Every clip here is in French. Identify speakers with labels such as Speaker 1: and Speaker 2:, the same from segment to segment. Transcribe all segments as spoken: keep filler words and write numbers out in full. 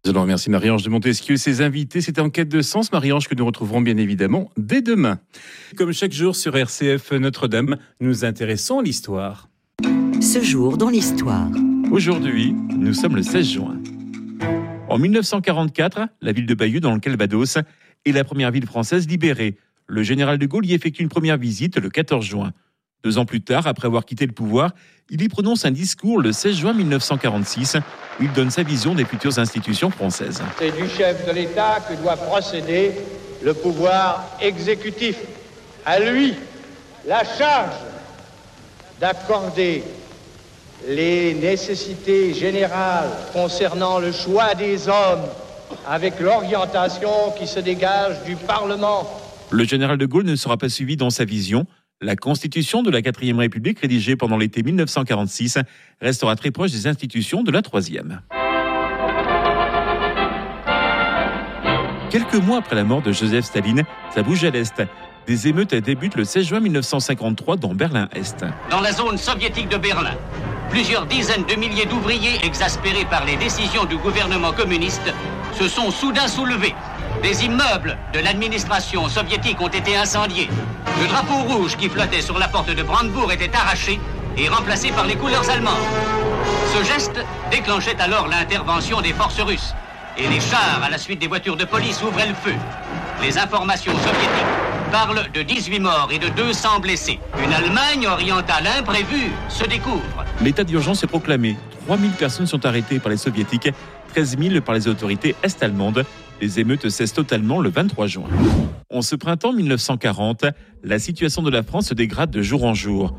Speaker 1: Je remercie Marie-Ange de Montesquieu et ses invités. C'était En quête de sens, Marie-Ange, que nous retrouverons bien évidemment dès demain. Comme chaque jour sur R C F Notre-Dame, nous intéressons à l'histoire.
Speaker 2: Ce jour dans l'histoire.
Speaker 1: Aujourd'hui, nous sommes le seize juin. En mille neuf cent quarante-quatre, la ville de Bayeux, dans le Calvados, est la première ville française libérée. Le général de Gaulle y effectue une première visite le quatorze juin. Deux ans plus tard, après avoir quitté le pouvoir, il y prononce un discours le seize juin mille neuf cent quarante-six, où il donne sa vision des futures institutions françaises.
Speaker 3: C'est du chef de l'État que doit procéder le pouvoir exécutif. À lui, la charge d'accorder les nécessités générales concernant le choix des hommes avec l'orientation qui se dégage du Parlement.
Speaker 1: Le général de Gaulle ne sera pas suivi dans sa vision. La Constitution de la quatrième République, rédigée pendant l'été mille neuf cent quarante-six, restera très proche des institutions de la troisième. Quelques mois après la mort de Joseph Staline, ça bouge à l'Est. Des émeutes débutent le seize juin mille neuf cent cinquante-trois dans Berlin-Est.
Speaker 4: Dans la zone soviétique de Berlin, plusieurs dizaines de milliers d'ouvriers exaspérés par les décisions du gouvernement communiste se sont soudain soulevés. Des immeubles de l'administration soviétique ont été incendiés. Le drapeau rouge qui flottait sur la porte de Brandebourg était arraché et remplacé par les couleurs allemandes. Ce geste déclenchait alors l'intervention des forces russes. Et les chars, à la suite des voitures de police, ouvraient le feu. Les informations soviétiques parlent de dix-huit morts et de deux cents blessés. Une Allemagne orientale imprévue se découvre.
Speaker 1: L'état d'urgence est proclamé. trois mille personnes sont arrêtées par les soviétiques, treize mille par les autorités est-allemandes. Les émeutes cessent totalement le vingt-trois juin. En ce printemps mille neuf cent quarante, la situation de la France se dégrade de jour en jour.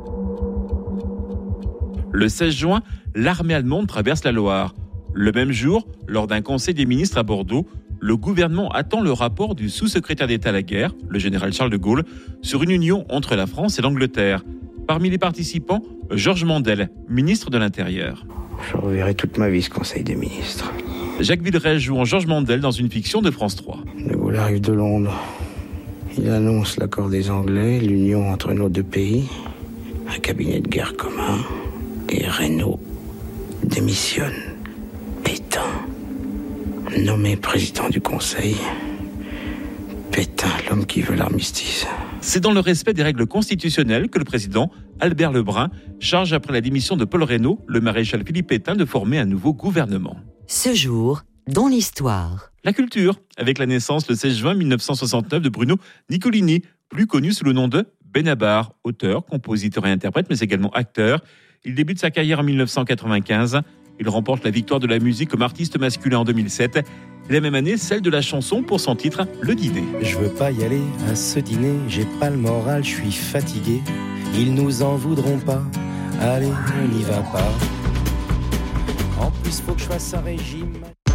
Speaker 1: Le seize juin, l'armée allemande traverse la Loire. Le même jour, lors d'un conseil des ministres à Bordeaux, le gouvernement attend le rapport du sous-secrétaire d'État à la guerre, le général Charles de Gaulle, sur une union entre la France et l'Angleterre. Parmi les participants, Georges Mandel, ministre de l'Intérieur.
Speaker 5: Je reverrai toute ma vie ce conseil des ministres.
Speaker 1: Jacques Villeray joue en Georges Mandel dans une fiction de France trois.
Speaker 5: De Gaulle arrive de Londres. Il annonce l'accord des Anglais, l'union entre nos deux pays, un cabinet de guerre commun, et Reynaud démissionne. Pétain, nommé président du Conseil. Pétain, l'homme qui veut l'armistice.
Speaker 1: C'est dans le respect des règles constitutionnelles que le président, Albert Lebrun, charge après la démission de Paul Reynaud, le maréchal Philippe Pétain, de former un nouveau gouvernement.
Speaker 2: Ce jour, dans l'histoire.
Speaker 1: La culture, avec la naissance le seize juin mille neuf cent soixante-neuf de Bruno Nicolini, plus connu sous le nom de Benabar, auteur, compositeur et interprète, mais également acteur. Il débute sa carrière en mille neuf cent quatre-vingt-quinze. Il remporte la victoire de la musique comme artiste masculin en deux mille sept. Et la même année, celle de la chanson pour son titre, Le Dîner.
Speaker 6: Je veux pas y aller à ce dîner, j'ai pas le moral, je suis fatigué. Ils nous en voudront pas, allez, on n'y va pas. En plus, faut que je fasse un régime.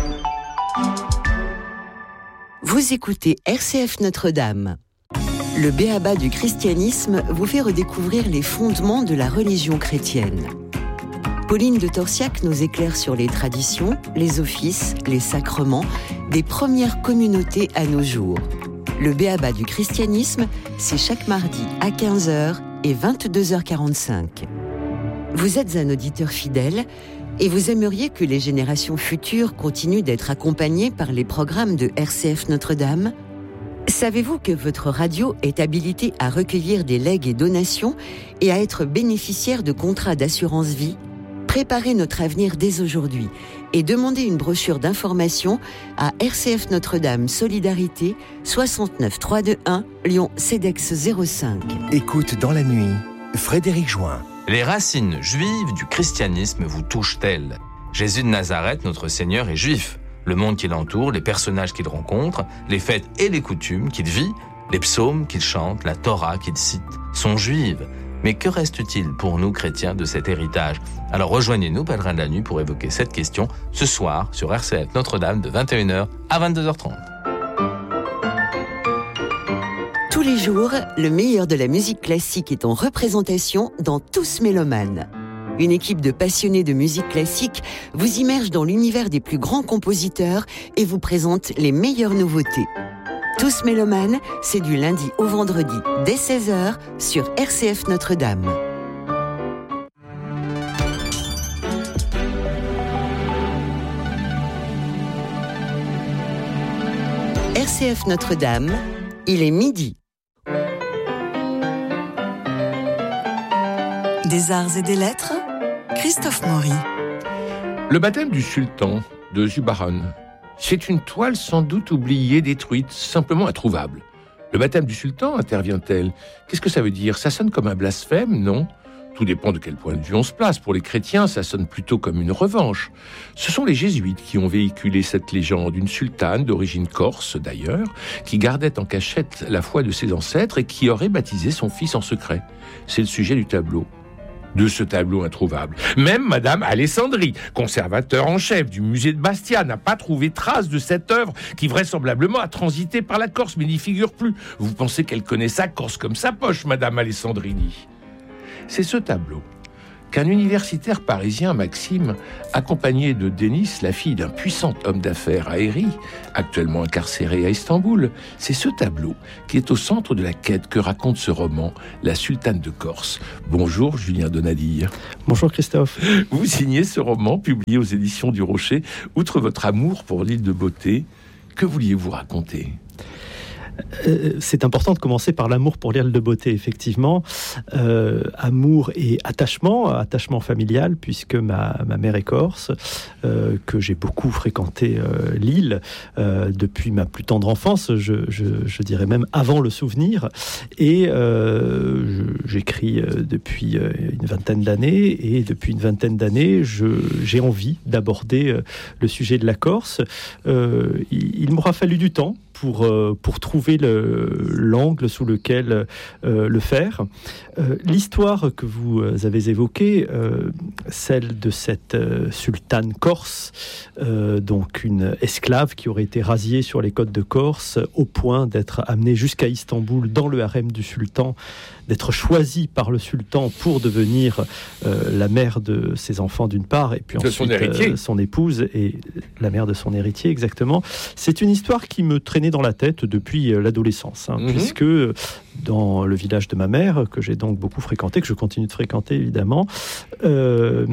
Speaker 2: Vous écoutez R C F Notre-Dame. Le b.a.-ba du christianisme vous fait redécouvrir les fondements de la religion chrétienne. Pauline de Torsiac nous éclaire sur les traditions, les offices, les sacrements des premières communautés à nos jours. Le b.a.-ba du christianisme, c'est chaque mardi à quinze heures et vingt-deux heures quarante-cinq. Vous êtes un auditeur fidèle et vous aimeriez que les générations futures continuent d'être accompagnées par les programmes de R C F Notre-Dame ? Savez-vous que votre radio est habilitée à recueillir des legs et donations et à être bénéficiaire de contrats d'assurance vie ? Préparez notre avenir dès aujourd'hui et demandez une brochure d'information à R C F Notre-Dame Solidarité soixante-neuf trois cent vingt-et-un Lyon Cedex zéro cinq.
Speaker 7: Écoute dans la nuit, Frédéric Join.
Speaker 8: Les racines juives du christianisme vous touchent-elles ? Jésus de Nazareth, notre Seigneur, est juif. Le monde qui l'entoure, les personnages qu'il rencontre, les fêtes et les coutumes qu'il vit, les psaumes qu'il chante, la Torah qu'il cite, sont juives. Mais que reste-t-il pour nous chrétiens de cet héritage ? Alors rejoignez-nous, pèlerins de la nuit, pour évoquer cette question ce soir sur R C F Notre-Dame de vingt et une heures à vingt-deux heures trente.
Speaker 2: Tous les jours, le meilleur de la musique classique est en représentation dans Tous Mélomanes. Une équipe de passionnés de musique classique vous immerge dans l'univers des plus grands compositeurs et vous présente les meilleures nouveautés. Tous Mélomanes, c'est du lundi au vendredi dès seize heures sur R C F Notre-Dame. R C F Notre-Dame, il est midi.
Speaker 9: Des arts et des lettres, Christophe Maury.
Speaker 10: Le baptême du sultan de Zubahan, c'est une toile sans doute oubliée, détruite, simplement introuvable. Le baptême du sultan, intervient-elle. Qu'est-ce que ça veut dire ? Ça sonne comme un blasphème, non ? Tout dépend de quel point de vue on se place. Pour les chrétiens, ça sonne plutôt comme une revanche. Ce sont les jésuites qui ont véhiculé cette légende, une sultane d'origine corse d'ailleurs, qui gardait en cachette la foi de ses ancêtres et qui aurait baptisé son fils en secret. C'est le sujet du tableau. De ce tableau introuvable. Même Madame Alessandri, conservateur en chef du musée de Bastia, n'a pas trouvé trace de cette œuvre qui vraisemblablement a transité par la Corse, mais n'y figure plus. Vous pensez qu'elle connaît sa Corse comme sa poche, Madame Alessandrini ? C'est ce tableau qu'un universitaire parisien, Maxime, accompagné de Denis, la fille d'un puissant homme d'affaires à Héry, actuellement incarcéré à Istanbul, c'est ce tableau qui est au centre de la quête que raconte ce roman, La Sultane de Corse. Bonjour Julien Donadille.
Speaker 11: Bonjour Christophe.
Speaker 10: Vous signez ce roman publié aux éditions du Rocher. Outre votre amour pour l'île de Beauté, que vouliez-vous raconter ?
Speaker 11: Euh, c'est important de commencer par l'amour pour l'île de Beauté, effectivement. Euh, amour et attachement, attachement familial, puisque ma, ma mère est corse, euh, que j'ai beaucoup fréquenté euh, l'île euh, depuis ma plus tendre enfance, je, je, je dirais même avant le souvenir. Et euh, je, j'écris depuis une vingtaine d'années, et depuis une vingtaine d'années, je, j'ai envie d'aborder euh, le sujet de la Corse. Euh, il, il m'aura fallu du temps pour, euh, pour trouver le, l'angle sous lequel euh, le faire. Euh, l'histoire que vous avez évoquée, euh, celle de cette euh, sultane corse, euh, donc une esclave qui aurait été rasiée sur les côtes de Corse, au point d'être amenée jusqu'à Istanbul dans le harem du sultan, d'être choisie par le sultan pour devenir euh, la mère de ses enfants d'une part, et puis
Speaker 10: de
Speaker 11: ensuite
Speaker 10: son,
Speaker 11: euh, son épouse et la mère de son héritier, exactement. C'est une histoire qui me traînait dans la tête depuis euh, l'adolescence, hein, mm-hmm. puisque dans le village de ma mère, que j'ai donc beaucoup fréquenté, que je continue de fréquenter évidemment, euh,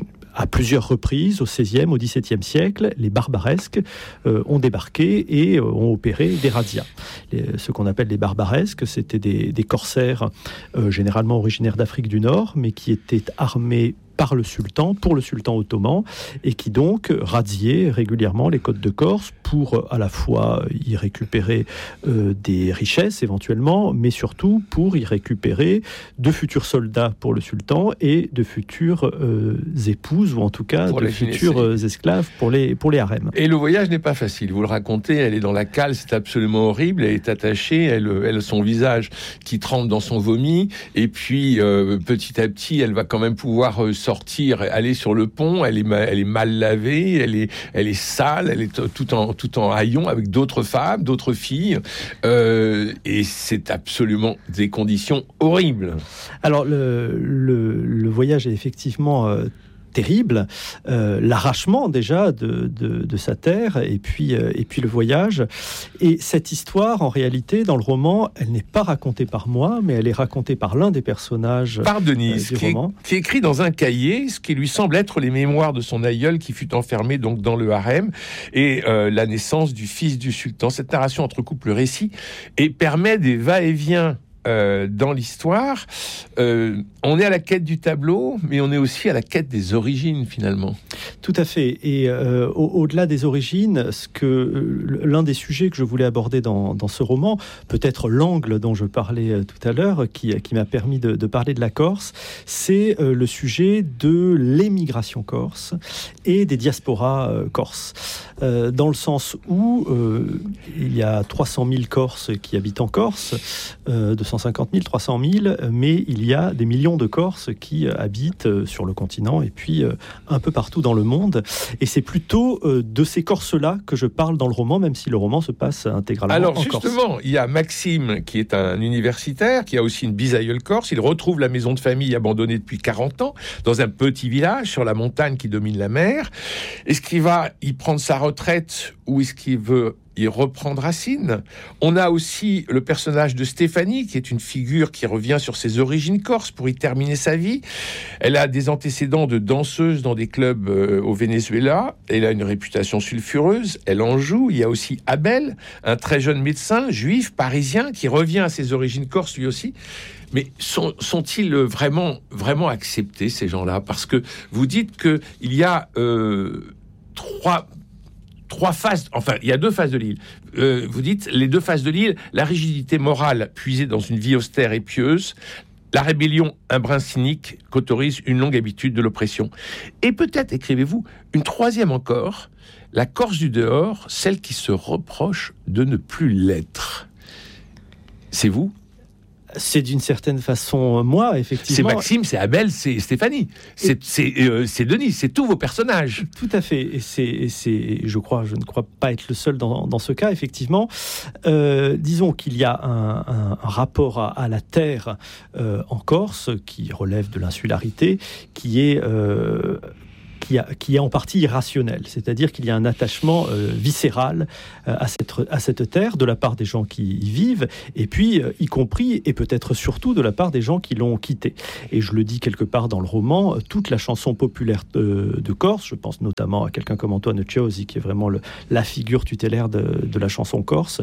Speaker 11: à plusieurs reprises, au seizième, au dix-septième siècle, les barbaresques euh, ont débarqué et euh, ont opéré des razzias. Les, ce qu'on appelle les barbaresques, c'était des, des corsaires euh, généralement originaires d'Afrique du Nord, mais qui étaient armés par le sultan, pour le sultan ottoman, et qui donc razziaient régulièrement les côtes de Corse pour à la fois y récupérer euh, des richesses éventuellement, mais surtout pour y récupérer de futurs soldats pour le sultan et de futures euh, épouses, ou en tout cas pour de futurs euh, esclaves pour les, pour les harems.
Speaker 10: Et le voyage n'est pas facile, vous le racontez, elle est dans la cale, c'est absolument horrible, elle est attachée, elle, elle a son visage qui trempe dans son vomi, et puis euh, petit à petit, elle va quand même pouvoir euh, sortir, aller sur le pont, elle est, ma, elle est mal lavée, elle est, elle est sale, elle est tout en, tout en haillons avec d'autres femmes, d'autres filles, euh, et c'est absolument des conditions horribles.
Speaker 11: Alors, le, le, le voyage est effectivement euh, terrible, euh, l'arrachement déjà de, de, de sa terre, et puis, euh, et puis le voyage. Et cette histoire, en réalité, dans le roman, elle n'est pas racontée par moi, mais elle est racontée par l'un des personnages
Speaker 10: par Denis,
Speaker 11: euh, du
Speaker 10: qui,
Speaker 11: roman.
Speaker 10: Est, qui écrit dans un cahier ce qui lui semble être les mémoires de son aïeul qui fut enfermé donc dans le harem, et euh, la naissance du fils du sultan. Cette narration entrecoupe le récit et permet des va-et-vient Euh, dans l'histoire. Euh, on est à la quête du tableau, mais on est aussi à la quête des origines, finalement.
Speaker 11: Tout à fait. Et euh, au- au-delà des origines, ce que, euh, l'un des sujets que je voulais aborder dans, dans ce roman, peut-être l'angle dont je parlais euh, tout à l'heure, qui, qui m'a permis de, de parler de la Corse, c'est euh, le sujet de l'émigration corse et des diasporas euh, corses. Euh, dans le sens où euh, il y a trois cent mille Corses qui habitent en Corse, euh, deux cent cinquante mille, trois cent mille, mais il y a des millions de Corses qui euh, habitent euh, sur le continent et puis euh, un peu partout dans le monde. Et c'est plutôt euh, de ces Corses-là que je parle dans le roman, même si le roman se passe intégralement
Speaker 10: Alors
Speaker 11: en Corse.
Speaker 10: justement, il y a Maxime qui est un universitaire, qui a aussi une bisaïeule corse. Il retrouve la maison de famille abandonnée depuis quarante ans, dans un petit village sur la montagne qui domine la mer. Est-ce qu'il va y prendre sa retraite ou est-ce qu'il veut il reprend racine. On a aussi le personnage de Stéphanie, qui est une figure qui revient sur ses origines corses pour y terminer sa vie. Elle a des antécédents de danseuse dans des clubs euh, au Venezuela. Elle a une réputation sulfureuse. Elle en joue. Il y a aussi Abel, un très jeune médecin juif parisien qui revient à ses origines corses lui aussi. Mais sont, sont-ils vraiment, vraiment acceptés, ces gens-là ? Parce que vous dites qu'il y a euh, trois... Trois phases, enfin, il y a deux phases de l'île. Euh, vous dites, les deux phases de l'île, la rigidité morale puisée dans une vie austère et pieuse, la rébellion, un brin cynique qu'autorise une longue habitude de l'oppression. Et peut-être, écrivez-vous, une troisième encore, la Corse du dehors, celle qui se reproche de ne plus l'être. C'est vous ?
Speaker 11: C'est d'une certaine façon moi, effectivement.
Speaker 10: C'est Maxime, c'est Abel, c'est Stéphanie, c'est, c'est, euh, c'est Denis, c'est tous vos personnages.
Speaker 11: Tout à fait, et c'est, et c'est je crois, je ne crois pas être le seul dans, dans ce cas, effectivement. Euh, disons qu'il y a un, un, un rapport à, à la terre euh, en Corse qui relève de l'insularité, qui est... Euh, Qui, a, qui est en partie irrationnel, c'est-à-dire qu'il y a un attachement euh, viscéral euh, à, cette, à cette terre de la part des gens qui y vivent, et puis euh, y compris et peut-être surtout de la part des gens qui l'ont quitté. Et je le dis quelque part dans le roman, toute la chanson populaire de, de Corse, je pense notamment à quelqu'un comme Antoine Ciosi, qui est vraiment le, la figure tutélaire de, de la chanson corse,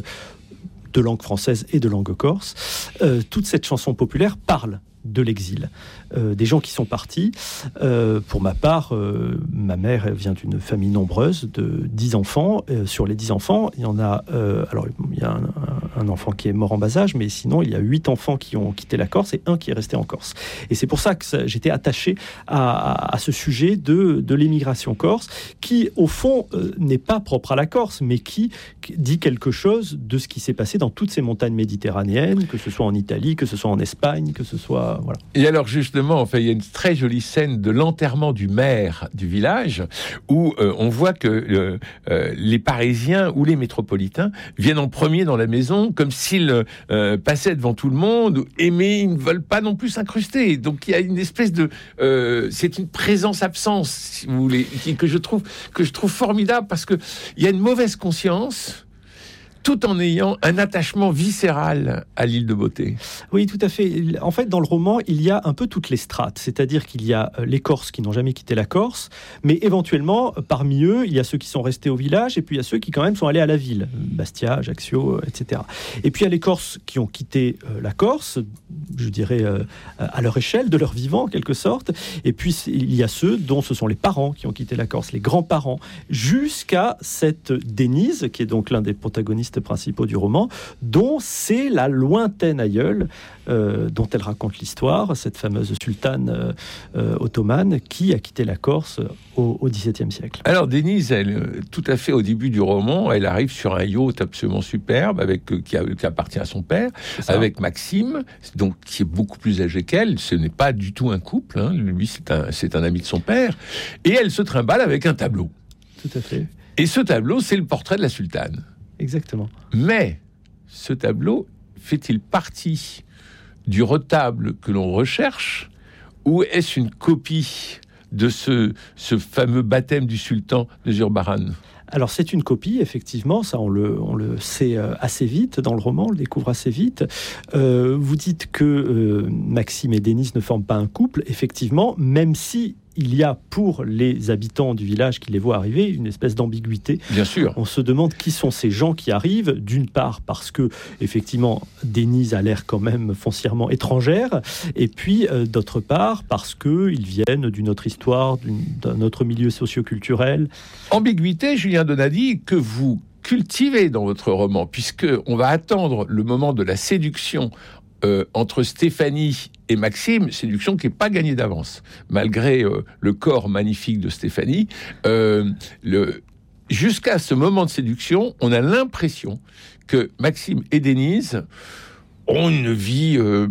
Speaker 11: de langue française et de langue corse, euh, toute cette chanson populaire parle de l'exil, euh, des gens qui sont partis. Euh, pour ma part, euh, ma mère elle vient d'une famille nombreuse de dix enfants. Euh, sur les dix enfants, il y en a... Euh, alors, il y a un, un enfant qui est mort en bas âge, mais sinon, il y a huit enfants qui ont quitté la Corse et un qui est resté en Corse. Et c'est pour ça que ça, j'étais attaché à, à, à ce sujet de, de l'émigration corse, qui, au fond, euh, n'est pas propre à la Corse, mais qui, qui dit quelque chose de ce qui s'est passé dans toutes ces montagnes méditerranéennes, que ce soit en Italie, que ce soit en Espagne, que ce soit... Voilà.
Speaker 10: Et alors justement, enfin, il y a une très jolie scène de l'enterrement du maire du village où euh, on voit que euh, euh, les Parisiens ou les métropolitains viennent en premier dans la maison comme s'ils euh, passaient devant tout le monde, mais ils ne veulent pas non plus s'incruster. Donc il y a une espèce de... Euh, c'est une présence-absence, si vous voulez, que je trouve, que je trouve formidable parce qu'il y a une mauvaise conscience tout en ayant un attachement viscéral à l'île de Beauté.
Speaker 11: Oui, tout à fait. En fait, dans le roman, il y a un peu toutes les strates. C'est-à-dire qu'il y a les Corses qui n'ont jamais quitté la Corse, mais éventuellement, parmi eux, il y a ceux qui sont restés au village, et puis il y a ceux qui quand même sont allés à la ville, Bastia, Ajaccio, et cetera. Et puis il y a les Corses qui ont quitté euh, la Corse, je dirais euh, à leur échelle, de leur vivant, en quelque sorte. Et puis il y a ceux dont ce sont les parents qui ont quitté la Corse, les grands-parents, jusqu'à cette Denise, qui est donc l'un des protagonistes principaux du roman, dont c'est la lointaine aïeule euh, dont elle raconte l'histoire, cette fameuse sultane euh, euh, ottomane qui a quitté la Corse au, au XVIIe siècle.
Speaker 10: Alors Denise, elle, tout à fait au début du roman, elle arrive sur un yacht absolument superbe avec, qui, a, qui appartient à son père, avec Maxime, donc, qui est beaucoup plus âgé qu'elle. Ce n'est pas du tout un couple, hein. Lui c'est un, c'est un ami de son père, et elle se trimballe avec un tableau.
Speaker 11: Tout à fait.
Speaker 10: Et ce tableau, c'est le portrait de la sultane.
Speaker 11: Exactement.
Speaker 10: Mais ce tableau fait-il partie du retable que l'on recherche ou est-ce une copie de ce, ce fameux baptême du sultan de Zurbaran ?
Speaker 11: Alors c'est une copie, effectivement, ça on le, on le sait assez vite dans le roman, on le découvre assez vite. Euh, vous dites que euh, Maxime et Denise ne forment pas un couple, effectivement, même si il y a pour les habitants du village qui les voient arriver une espèce d'ambiguïté.
Speaker 10: Bien sûr.
Speaker 11: On se demande qui sont ces gens qui arrivent, d'une part parce que, effectivement, Denise a l'air quand même foncièrement étrangère, et puis, euh, d'autre part, parce qu'ils viennent d'une autre histoire, d'une, d'un autre milieu socio-culturel.
Speaker 10: Ambiguïté, Julien Donadi, que vous cultivez dans votre roman, puisqu'on va attendre le moment de la séduction Euh, entre Stéphanie et Maxime, séduction qui n'est pas gagnée d'avance. Malgré euh, le corps magnifique de Stéphanie, euh, le... jusqu'à ce moment de séduction, on a l'impression que Maxime et Denise ont une vie euh,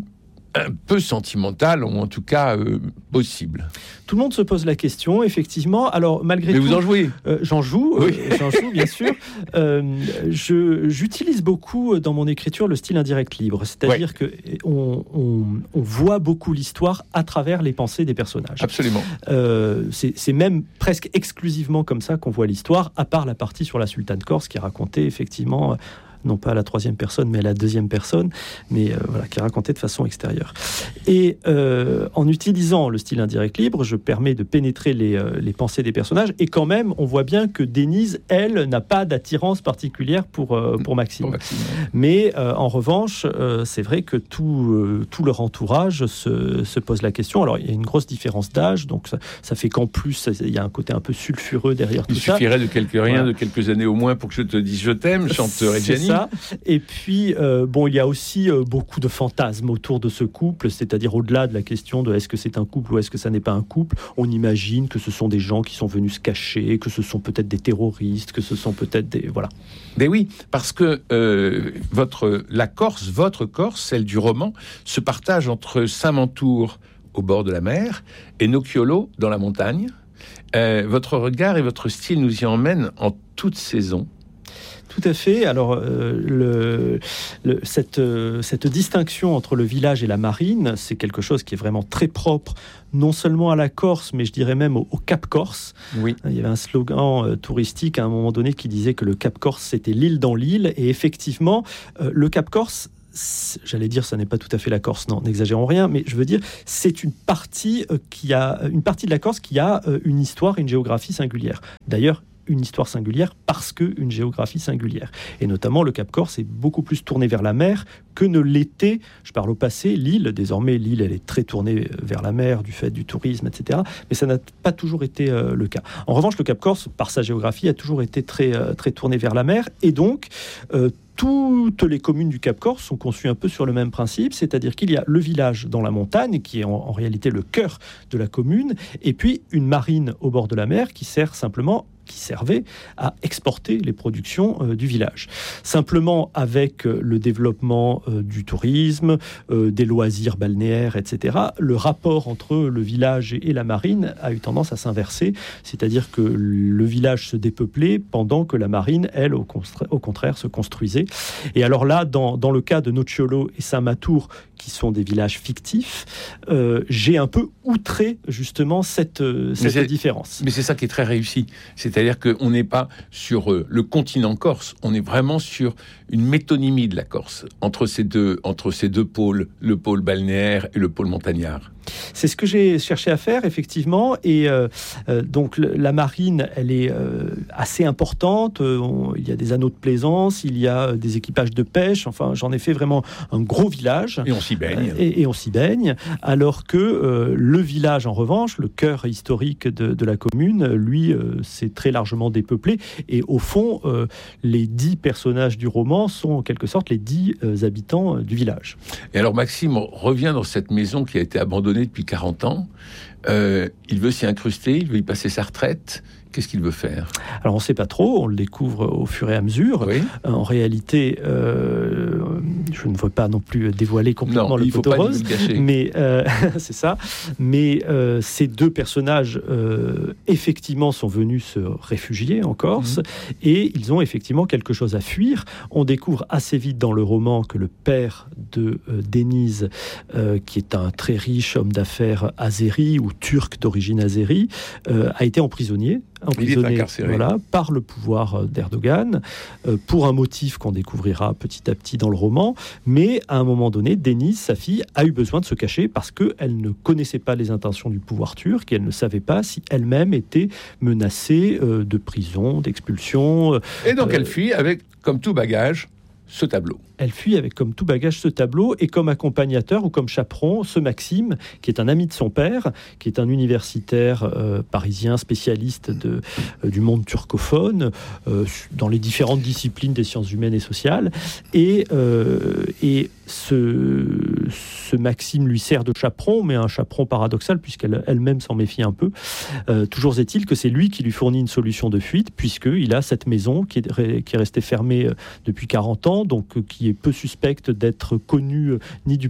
Speaker 10: un peu sentimentale, ou en tout cas euh, possible.
Speaker 11: Tout le monde se pose la question, effectivement. Alors, malgré
Speaker 10: Mais
Speaker 11: tout...
Speaker 10: vous en jouez
Speaker 11: euh, J'en joue,
Speaker 10: oui.
Speaker 11: euh, j'en joue, bien sûr. Euh, je, j'utilise beaucoup dans mon écriture le style indirect libre. C'est-à-dire ouais. qu'on on, on voit beaucoup l'histoire à travers les pensées des personnages.
Speaker 10: Absolument.
Speaker 11: Euh, c'est, c'est même presque exclusivement comme ça qu'on voit l'histoire, à part la partie sur la sultane corse qui racontait effectivement... non pas à la troisième personne, mais à la deuxième personne, mais euh, voilà, qui est raconté de façon extérieure. Et euh, en utilisant le style indirect libre, je permets de pénétrer les, euh, les pensées des personnages, et quand même, on voit bien que Denise, elle, n'a pas d'attirance particulière pour, euh, pour Maxime. Pour Maxime ouais. Mais euh, en revanche, euh, c'est vrai que tout, euh, tout leur entourage se, se pose la question. Alors, il y a une grosse différence d'âge, donc ça, ça fait qu'en plus, il y a un côté un peu sulfureux derrière
Speaker 10: il
Speaker 11: tout ça.
Speaker 10: Il suffirait de quelques rien, voilà. de quelques années au moins pour que je te dise je t'aime, chanterait Jenny.
Speaker 11: Ça. Et puis, euh, bon, il y a aussi euh, beaucoup de fantasmes autour de ce couple, c'est-à-dire au-delà de la question de est-ce que c'est un couple ou est-ce que ça n'est pas un couple, on imagine que ce sont des gens qui sont venus se cacher, que ce sont peut-être des terroristes, que ce sont peut-être des... Voilà.
Speaker 10: Mais oui, parce que euh, votre, la Corse, votre Corse, celle du roman, se partage entre Saint-Mentour, au bord de la mer, et Nocciolo, dans la montagne. Euh, votre regard et votre style nous y emmènent en toute saison.
Speaker 11: Tout à fait. Alors, euh, le, le, cette, euh, cette distinction entre le village et la marine, c'est quelque chose qui est vraiment très propre, non seulement à la Corse, mais je dirais même au, au Cap Corse.
Speaker 10: Oui.
Speaker 11: Il y avait un slogan euh, touristique à un moment donné qui disait que le Cap Corse, c'était l'île dans l'île. Et effectivement, euh, le Cap Corse, j'allais dire, ça n'est pas tout à fait la Corse, non, n'exagérons rien, mais je veux dire, c'est une partie, euh, qui a, une partie de la Corse qui a euh, une histoire, une géographie singulière. D'ailleurs, une histoire singulière parce qu'une géographie singulière. Et notamment, le Cap Corse est beaucoup plus tourné vers la mer que ne l'était, je parle au passé, l'île. Désormais, l'île, elle est très tournée vers la mer du fait du tourisme, et cetera. Mais ça n'a pas toujours été euh, le cas. En revanche, le Cap Corse, par sa géographie, a toujours été très, euh, très tourné vers la mer. Et donc, euh, toutes les communes du Cap Corse sont conçues un peu sur le même principe, c'est-à-dire qu'il y a le village dans la montagne, qui est en, en réalité le cœur de la commune, et puis une marine au bord de la mer qui sert simplement qui servait à exporter les productions euh, du village. Simplement, avec euh, le développement euh, du tourisme, euh, des loisirs balnéaires, et cetera, le rapport entre le village et, et la marine a eu tendance à s'inverser, c'est-à-dire que le village se dépeuplait pendant que la marine, elle, au, constra- au contraire, se construisait. Et alors là, dans, dans le cas de Nocciolo et Saint-Matour, qui sont des villages fictifs, euh, j'ai un peu outré justement cette, cette
Speaker 10: mais
Speaker 11: différence.
Speaker 10: Mais c'est ça qui est très réussi. C'est-à-dire qu'on n'est pas sur euh, le continent corse, on est vraiment sur une métonymie de la Corse, entre ces deux, entre ces deux pôles, le pôle balnéaire et le pôle montagnard.
Speaker 11: C'est ce que j'ai cherché à faire, effectivement. Et euh, euh, donc, le, la marine, elle est euh, assez importante. Euh, on, il y a des anneaux de plaisance, il y a des équipages de pêche. Enfin, j'en ai fait vraiment un gros village.
Speaker 10: Et on s'y baigne.
Speaker 11: Euh, et, et on s'y baigne. Alors que euh, le village, en revanche, le cœur historique de, de la commune, lui, euh, c'est très largement dépeuplé. Et au fond, euh, les dix personnages du roman sont en quelque sorte les dix euh, habitants euh, du village.
Speaker 10: Et alors, Maxime revient dans cette maison qui a été abandonnée depuis quarante ans. Euh, il veut s'y incruster, il veut y passer sa retraite. Qu'est-ce qu'il veut faire ?
Speaker 11: Alors, on ne sait pas trop, on le découvre au fur et à mesure. Oui. En réalité, euh, je ne veux pas non plus dévoiler complètement non, le pot rose, mais euh, c'est ça. Mais euh, ces deux personnages, euh, effectivement, sont venus se réfugier en Corse, mmh. et ils ont effectivement quelque chose à fuir. On découvre assez vite dans le roman que le père de euh, Denise, euh, qui est un très riche homme d'affaires azéri ou turc d'origine azéri, euh, a été emprisonné. emprisonné voilà, par le pouvoir d'Erdogan, euh, pour un motif qu'on découvrira petit à petit dans le roman. Mais à un moment donné, Denise, sa fille, a eu besoin de se cacher parce qu'elle ne connaissait pas les intentions du pouvoir turc et elle ne savait pas si elle-même était menacée euh, de prison, d'expulsion. Euh,
Speaker 10: et donc elle fuit avec, comme tout bagage, ce tableau.
Speaker 11: Elle fuit avec comme tout bagage ce tableau et comme accompagnateur ou comme chaperon ce Maxime, qui est un ami de son père, qui est un universitaire euh, parisien spécialiste de, euh, du monde turcophone euh, dans les différentes disciplines des sciences humaines et sociales. Et, euh, et ce, ce Maxime lui sert de chaperon, mais un chaperon paradoxal puisqu'elle elle-même s'en méfie un peu. Euh, toujours est-il que c'est lui qui lui fournit une solution de fuite puisqu'il a cette maison qui est, qui est restée fermée depuis quarante ans, donc qui est peu suspecte d'être connue ni du pouvoir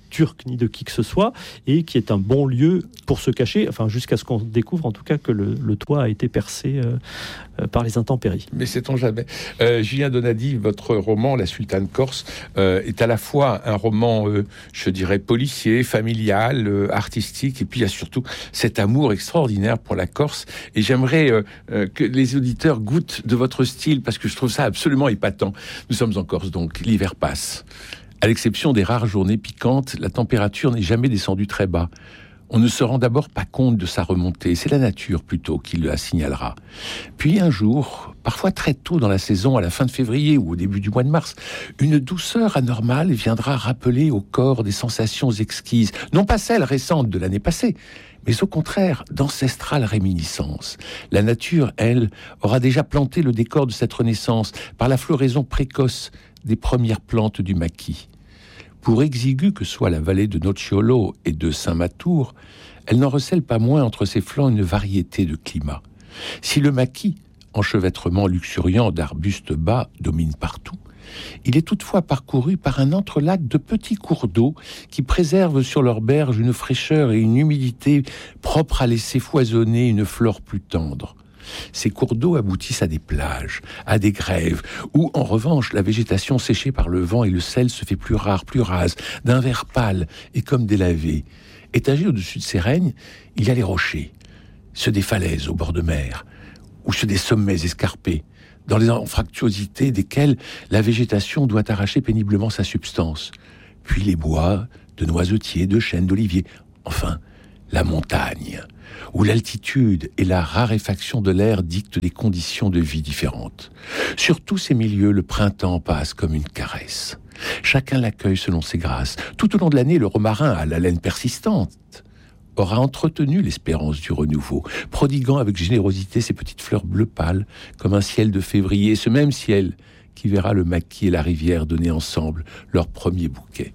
Speaker 11: turc ni de qui que ce soit, et qui est un bon lieu pour se cacher, enfin jusqu'à ce qu'on découvre en tout cas que le, le toit a été percé euh, euh, par les intempéries.
Speaker 10: Mais sait-on jamais. euh, Julien Donadi, votre roman La Sultane Corse euh, est à la fois un roman, euh, je dirais, policier, familial, euh, artistique, et puis il y a surtout cet amour extraordinaire pour la Corse, et j'aimerais euh, euh, que les auditeurs goûtent de votre style, parce que je trouve ça absolument épatant. Nous sommes en Corse, donc l'hiver passe. À l'exception des rares journées piquantes, la température n'est jamais descendue très bas. On ne se rend d'abord pas compte de sa remontée, c'est la nature plutôt qui la signalera. Puis un jour, parfois très tôt dans la saison, à la fin de février ou au début du mois de mars, une douceur anormale viendra rappeler au corps des sensations exquises, non pas celles récentes de l'année passée, mais au contraire d'ancestrales réminiscences. La nature, elle, aura déjà planté le décor de cette renaissance par la floraison précoce des premières plantes du maquis. Pour exiguë que soit la vallée de Nocciolo et de Saint-Matour, elle n'en recèle pas moins entre ses flancs une variété de climats. Si le maquis, enchevêtrement luxuriant d'arbustes bas, domine partout, il est toutefois parcouru par un entrelac de petits cours d'eau qui préservent sur leurs berges une fraîcheur et une humidité propres à laisser foisonner une flore plus tendre. Ces cours d'eau aboutissent à des plages, à des grèves, où, en revanche, la végétation séchée par le vent et le sel se fait plus rare, plus rase, d'un vert pâle et comme délavé. Étagés au-dessus de ces règnes, il y a les rochers, ceux des falaises au bord de mer, ou ceux des sommets escarpés, dans les anfractuosités desquels la végétation doit arracher péniblement sa substance. Puis les bois, de noisetiers, de chênes, d'oliviers, enfin, la montagne, où l'altitude et la raréfaction de l'air dictent des conditions de vie différentes. Sur tous ces milieux, le printemps passe comme une caresse. Chacun l'accueille selon ses grâces. Tout au long de l'année, le romarin, à la laine persistante, aura entretenu l'espérance du renouveau, prodiguant avec générosité ses petites fleurs bleu pâle, comme un ciel de février, ce même ciel qui verra le maquis et la rivière donner ensemble leur premier bouquet.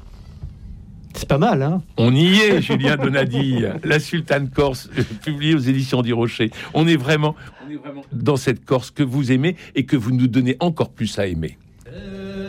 Speaker 11: C'est pas mal, hein?
Speaker 10: On y est, Julien Donadi. La Sultane Corse, publiée aux éditions du Rocher. On est vraiment, on est vraiment dans cette Corse que vous aimez et que vous nous donnez encore plus à aimer.